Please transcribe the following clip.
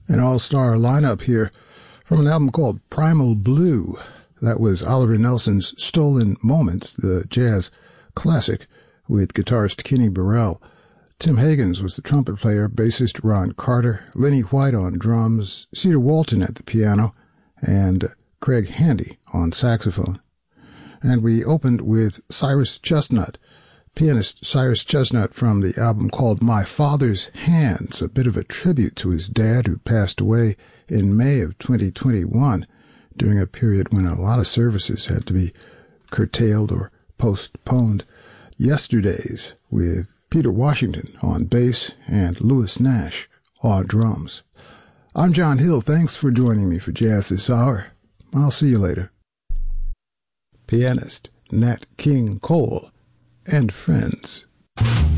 An all-star lineup here from an album called Primal Blue. That was Oliver Nelson's Stolen Moments, the jazz classic, with guitarist Kenny Burrell. Tim Higgins was the trumpet player, bassist Ron Carter, Lenny White on drums, Cedar Walton at the piano, and Craig Handy on saxophone. And we opened with Cyrus Chestnut, pianist Cyrus Chestnut, from the album called My Father's Hands, a bit of a tribute to his dad who passed away in May of 2021 during a period when a lot of services had to be curtailed or postponed. Yesterdays with Peter Washington on bass and Louis Nash on drums. I'm John Hill. Thanks for joining me for Jazz This Hour. I'll see you later. Pianist Nat King Cole and friends.